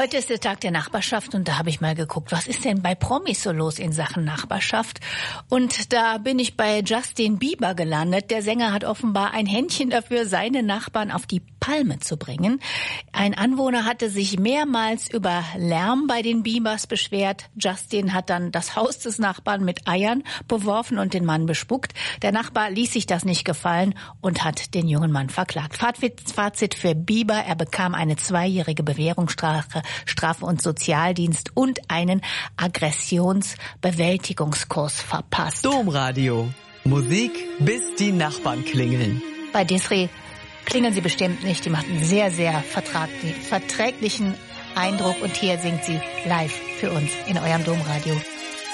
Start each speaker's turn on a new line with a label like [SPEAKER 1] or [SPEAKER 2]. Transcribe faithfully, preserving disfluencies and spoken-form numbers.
[SPEAKER 1] Heute ist der Tag der Nachbarschaft und da habe ich mal geguckt, was ist denn bei Promis so los in Sachen Nachbarschaft? Und da bin ich bei Justin Bieber gelandet. Der Sänger hat offenbar ein Händchen dafür, seine Nachbarn auf die Palme zu bringen. Ein Anwohner hatte sich mehrmals über Lärm bei den Biebers beschwert. Justin hat dann das Haus des Nachbarn mit Eiern beworfen und den Mann bespuckt. Der Nachbar ließ sich das nicht gefallen und hat den jungen Mann verklagt. Fazit für Bieber: Er bekam eine zweijährige Bewährungsstrafe Strafe und Sozialdienst und einen Aggressionsbewältigungskurs verpasst.
[SPEAKER 2] Domradio. Musik, bis die Nachbarn klingeln.
[SPEAKER 1] Bei Desiree klingeln sie bestimmt nicht. Die macht einen sehr, sehr vertraglichen, verträglichen Eindruck. Und hier singt sie live für uns in eurem Domradio.